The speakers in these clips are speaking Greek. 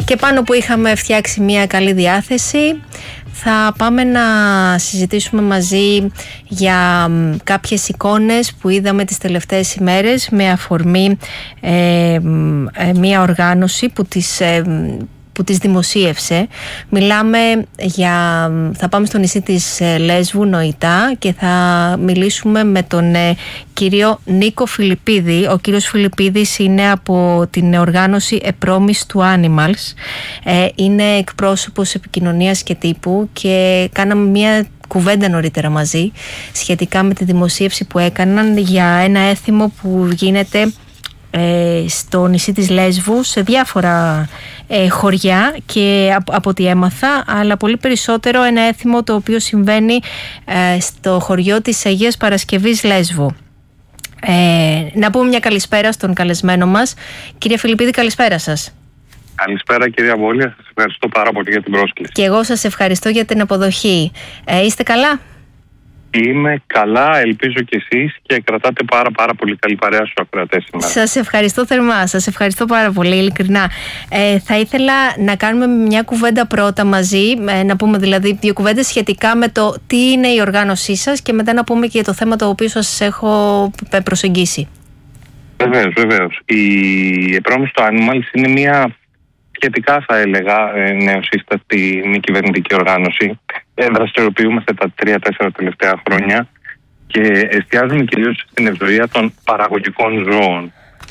Και πάνω που είχαμε φτιάξει μια καλή διάθεση, θα πάμε να συζητήσουμε μαζί για κάποιες εικόνες που είδαμε τις τελευταίες ημέρες με αφορμή μια οργάνωση που τις δημοσίευσε. Μιλάμε θα πάμε στο νησί της Λέσβου, Νοητά, και θα μιλήσουμε με τον κύριο Νίκο Φιλιππίδη. Ο κύριος Φιλιππίδης είναι από την οργάνωση A Promise to Animals. Είναι εκπρόσωπος επικοινωνίας και τύπου και κάναμε μια κουβέντα νωρίτερα μαζί σχετικά με τη δημοσίευση που έκαναν για ένα έθιμο που γίνεται στο νησί της Λέσβου, σε διάφορα χωριά, και από ό,τι έμαθα, αλλά πολύ περισσότερο ένα έθιμο το οποίο συμβαίνει στο χωριό της Αγίας Παρασκευής Λέσβου. Να πούμε μια καλησπέρα στον καλεσμένο μας. Κύριε Φιλιππίδη, καλησπέρα σας. Καλησπέρα κυρία Βόλια, σας ευχαριστώ πάρα πολύ για την πρόσκληση. Και εγώ σας ευχαριστώ για την αποδοχή. Είστε καλά? Είμαι καλά, ελπίζω και εσείς, και κρατάτε πάρα πολύ καλή παρέα στους ακροατές σήμερα. Σας ευχαριστώ θερμά, σας ευχαριστώ πάρα πολύ, ειλικρινά. Θα ήθελα να κάνουμε μια κουβέντα πρώτα μαζί, να πούμε δηλαδή δύο κουβέντες σχετικά με το τι είναι η οργάνωσή σας, και μετά να πούμε και για το θέμα το οποίο σας έχω προσεγγίσει. Βεβαίως. Η A Promise to Animals είναι μια σχετικά, θα έλεγα, νεοσύστατη μη κυβερνητική οργάνωση. Δραστηριοποιούμαστε τα 3-4 τελευταία χρόνια και εστιάζουμε κυρίως στην ευζοία των παραγωγικών ζώων.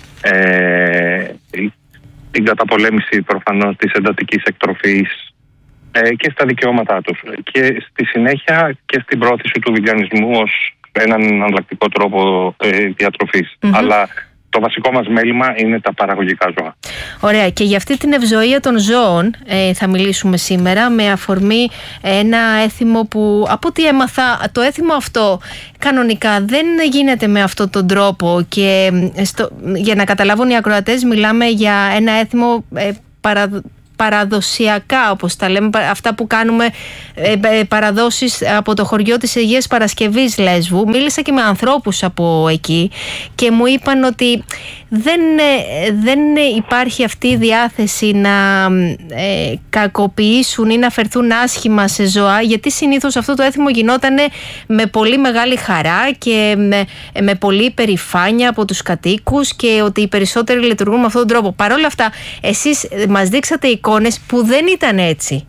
Την καταπολέμηση προφανώς της εντατικής εκτροφής και στα δικαιώματά τους. Και στη συνέχεια και στην πρόθεση του βιγκανισμού ως έναν εναλλακτικό τρόπο διατροφής. Αλλά το βασικό μας μέλημα είναι τα παραγωγικά ζώα. Ωραία, και για αυτή την ευζοία των ζώων θα μιλήσουμε σήμερα, με αφορμή ένα έθιμο που, από ό,τι έμαθα, το έθιμο αυτό κανονικά δεν γίνεται με αυτόν τον τρόπο, και για να καταλάβουν οι ακροατές, μιλάμε για ένα έθιμο παραδοσιακά, όπως τα λέμε, αυτά που κάνουμε, παραδόσεις από το χωριό της Αγίας Παρασκευής Λέσβου. Μίλησα και με ανθρώπους από εκεί και μου είπαν ότι δεν υπάρχει αυτή η διάθεση να κακοποιήσουν ή να φερθούν άσχημα σε ζώα, γιατί συνήθως αυτό το έθιμο γινόταν με πολύ μεγάλη χαρά και με πολύ περηφάνεια από τους κατοίκους, και ότι οι περισσότεροι λειτουργούν με αυτόν τον τρόπο. Παρ' όλα αυτά, εσείς μας δείξατε εικόνες που δεν ήταν έτσι.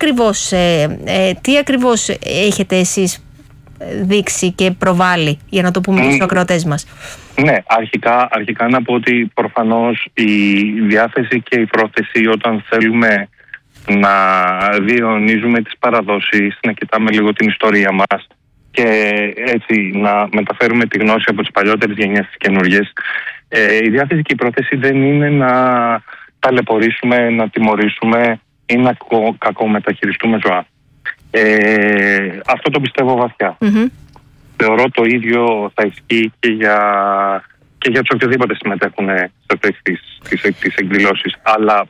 Τι ακριβώς έχετε εσείς δείξει και προβάλλει, για να το πούμε στους ακροατές μας? Ναι, αρχικά να πω ότι προφανώς η διάθεση και η πρόθεση, όταν θέλουμε να διαιωνίζουμε τις παραδόσεις, να κοιτάμε λίγο την ιστορία μας και έτσι να μεταφέρουμε τη γνώση από τις παλιότερες γενιές στις καινούργιες, η διάθεση και η πρόθεση δεν είναι να ταλαιπωρήσουμε, να τιμωρήσουμε ή να κακομεταχειριστούμε ζώα. Αυτό το πιστεύω βαθιά. Θεωρώ το ίδιο θα ισχύει και για τους οποιοδήποτε συμμετέχουν σε αυτές τις εκδηλώσεις. Αλλά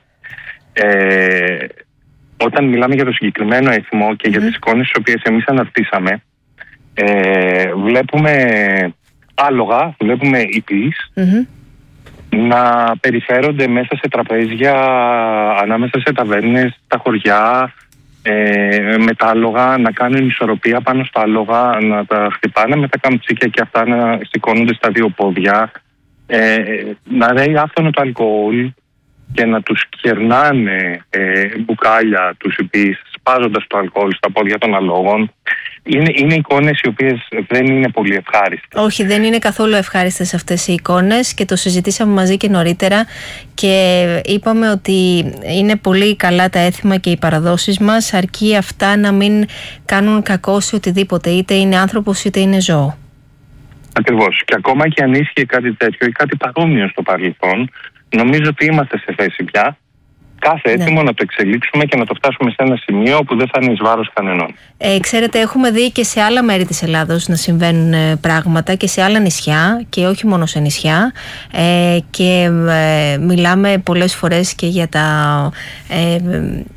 όταν μιλάμε για το συγκεκριμένο έθιμο και για τις εικόνες τις οποίες εμείς αναρτήσαμε, βλέπουμε άλογα, βλέπουμε ιππείς να περιφέρονται μέσα σε τραπέζια, ανάμεσα σε ταβέρνες, στα χωριά, με τα άλογα, να κάνουν ισορροπία πάνω στα άλογα, να τα χτυπάνε με τα καμτσίκια και αυτά να σηκώνονται στα δύο πόδια, να ρέει άφθονο το αλκοόλ και να τους κερνάνε μπουκάλια τους ιππείς, σπάζοντας το αλκοόλ στα πόδια των αλόγων. Είναι εικόνες οι οποίες δεν είναι πολύ ευχάριστες. Όχι, δεν είναι καθόλου ευχάριστες αυτές οι εικόνες, και το συζητήσαμε μαζί και νωρίτερα και είπαμε ότι είναι πολύ καλά τα έθιμα και οι παραδόσεις μας, αρκεί αυτά να μην κάνουν κακό σε οτιδήποτε, είτε είναι άνθρωπος είτε είναι ζώο. Ακριβώς. Και ακόμα και αν ίσχυε κάτι τέτοιο ή κάτι παρόμοιο στο παρελθόν, νομίζω ότι είμαστε σε θέση πια κάθε έθιμο να το εξελίξουμε και να το φτάσουμε σε ένα σημείο που δεν θα είναι εις βάρος κανενών. Ξέρετε, έχουμε δει και σε άλλα μέρη της Ελλάδος να συμβαίνουν πράγματα, και σε άλλα νησιά, και όχι μόνο σε νησιά, και μιλάμε πολλές φορές και για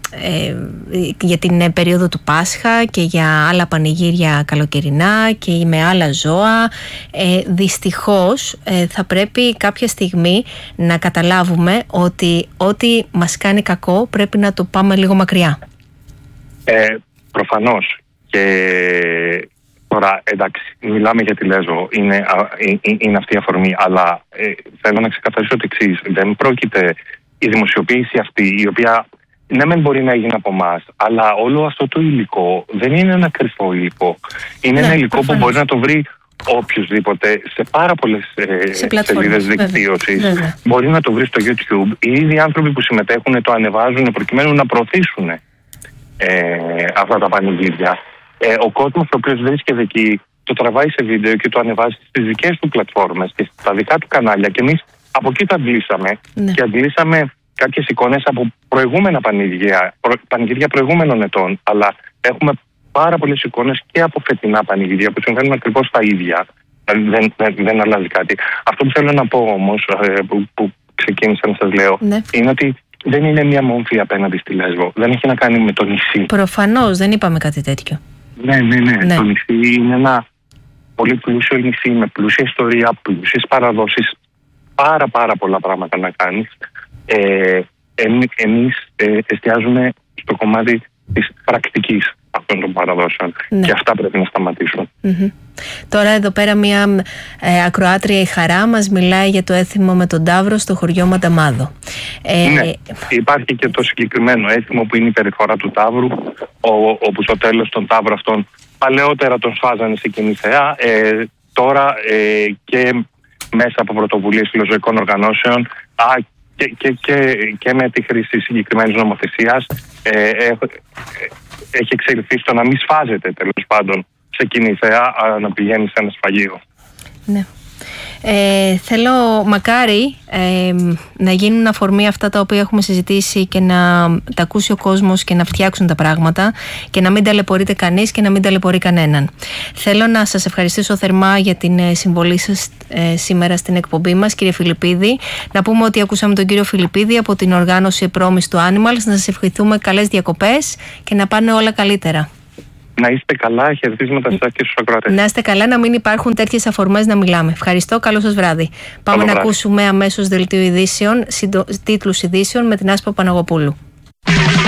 για την περίοδο του Πάσχα και για άλλα πανηγύρια καλοκαιρινά και με άλλα ζώα. Δυστυχώς θα πρέπει κάποια στιγμή να καταλάβουμε ότι ό,τι μας κάνει κακό πρέπει να το πάμε λίγο μακριά. Προφανώς. Και τώρα, εντάξει, μιλάμε για τη Λέσβο, είναι αυτή η αφορμή, αλλά θέλω να ξεκαθαρίσω το εξής. Δεν πρόκειται η δημοσιοποίηση αυτή, η οποία ναι μεν μπορεί να γίνει από εμάς, αλλά όλο αυτό το υλικό δεν είναι ένα κρυφό υλικό. Είναι ένα υλικό που μπορεί να το βρει οποιοδήποτε σε πάρα πολλές σελίδες δικτύωσης. Μπορεί να το βρει στο YouTube. Οι ίδιοι άνθρωποι που συμμετέχουν το ανεβάζουν προκειμένου να προωθήσουν αυτά τα πανηγύρια. Ο κόσμος ο οποίος βρίσκεται εκεί το τραβάει σε βίντεο και το ανεβάζει στις δικές του πλατφόρμες και στα δικά του κανάλια, και εμείς από εκεί τα αντλήσαμε και αντλήσαμε κάποιες εικόνες από προηγούμενα πανηγύρια προηγούμενων ετών, αλλά έχουμε πάρα πολλές εικόνες και από φετινά πανηγύρια που συμβαίνουν ακριβώς τα ίδια. Δεν αλλάζει κάτι. Αυτό που θέλω να πω όμως, που ξεκίνησα να σας λέω, είναι ότι δεν είναι μια μόμφη απέναντι στη Λέσβο. Δεν έχει να κάνει με το νησί. Προφανώς, δεν είπαμε κάτι τέτοιο. Ναι. Το νησί είναι ένα πολύ πλούσιο νησί με πλούσια ιστορία, πλούσιες παραδόσεις, πάρα πολλά πράγματα να κάνεις. Εμείς εστιάζουμε στο κομμάτι της πρακτικής αυτών των παραδόσεων και αυτά πρέπει να σταματήσουν. Τώρα εδώ πέρα μια ακροάτρια, η Χαρά, μας μιλάει για το έθιμο με τον ταύρο στο χωριό Μανταμάδο. Ναι, υπάρχει και το συγκεκριμένο έθιμο που είναι η περιφορά του ταύρου, όπου στο τέλος τον ταύρο αυτόν παλαιότερα τον σφάζανε σε κοινή θεά, τώρα και μέσα από πρωτοβουλίες φιλοζωικών οργανώσεων και με τη χρήση συγκεκριμένης νομοθεσίας έχει εξελιχθεί στο να μην σφάζεται τέλος πάντων σε κοινή θεά, να πηγαίνει σε ένα σφαγείο. Ναι. Θέλω μακάρι να γίνουν αφορμή αυτά τα οποία έχουμε συζητήσει και να τα ακούσει ο κόσμος και να φτιάξουν τα πράγματα και να μην ταλαιπωρείται κανείς και να μην ταλαιπωρεί κανέναν. Θέλω να σας ευχαριστήσω θερμά για την συμβολή σας σήμερα στην εκπομπή μας, κύριε Φιλιππίδη. Να πούμε ότι ακούσαμε τον κύριο Φιλιππίδη από την οργάνωση Promise to Animals. Να σας ευχηθούμε καλές διακοπές και να πάνε όλα καλύτερα. Να είστε καλά, χαιρετίσματα σας και στους ακροατές. Να είστε καλά, να μην υπάρχουν τέτοιες αφορμές να μιλάμε. Ευχαριστώ, καλό σας βράδυ. Πάμε να ακούσουμε αμέσως δελτίο ειδήσεων, τίτλους ειδήσεων με την Άσπα Παναγοπούλου.